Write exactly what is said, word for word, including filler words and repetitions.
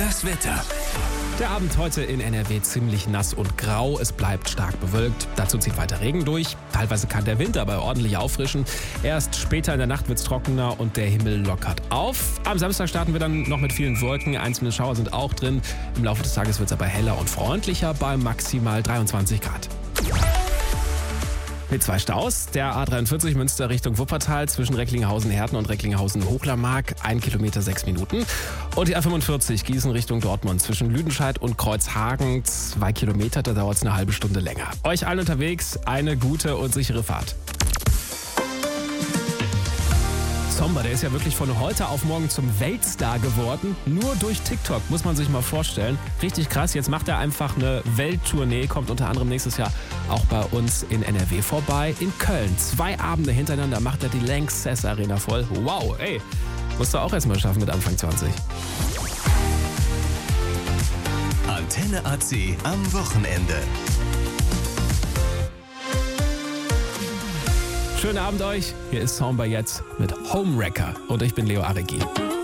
Das Wetter. Der Abend heute in N R W ziemlich nass und grau. Es bleibt stark bewölkt. Dazu zieht weiter Regen durch. Teilweise kann der Wind aber ordentlich auffrischen. Erst später in der Nacht wird es trockener und der Himmel lockert auf. Am Samstag starten wir dann noch mit vielen Wolken. Einzelne Schauer sind auch drin. Im Laufe des Tages wird es aber heller und freundlicher bei maximal dreiundzwanzig Grad. Mit zwei Staus. Der A dreiundvierzig Münster Richtung Wuppertal zwischen Recklinghausen-Herten und Recklinghausen-Hochlermark. ein Kilometer, sechs Minuten. Und die A fünfundvierzig Gießen Richtung Dortmund zwischen Lüdenscheid und Kreuzhagen. zwei Kilometer, da dauert es eine halbe Stunde länger. Euch allen unterwegs eine gute und sichere Fahrt. Zomba, der ist ja wirklich von heute auf morgen zum Weltstar geworden. Nur durch TikTok, muss man sich mal vorstellen. Richtig krass, jetzt macht er einfach eine Welttournee, kommt unter anderem nächstes Jahr auch bei uns in N R W vorbei. In Köln, zwei Abende hintereinander macht er die Lanxess Arena voll. Wow, ey, musst du auch erstmal schaffen mit Anfang zwanzig. Antenne A C am Wochenende. Schönen Abend euch. Hier ist Zomba jetzt mit Homewrecker und ich bin Leo Aregi.